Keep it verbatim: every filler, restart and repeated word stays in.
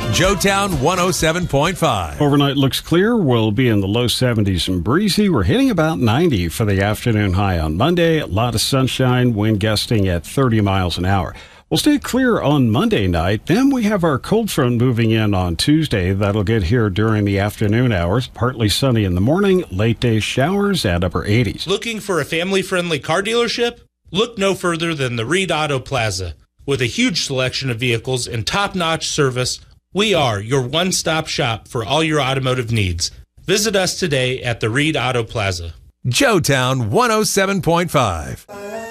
Joetown one oh seven point five. Overnight looks clear. We'll be in the low seventies and breezy. We're hitting about ninety for the afternoon high on Monday. A lot of sunshine, wind gusting at thirty miles an hour. We'll stay clear on Monday night. Then we have our cold front moving in on Tuesday. That'll get here during the afternoon hours. Partly sunny in the morning, late day showers at upper eighties. Looking for a family-friendly car dealership? Look no further than the Reed Auto Plaza. With a huge selection of vehicles and top-notch service, we are your one-stop shop for all your automotive needs. Visit us today at the Reed Auto Plaza. Joetown one oh seven point five.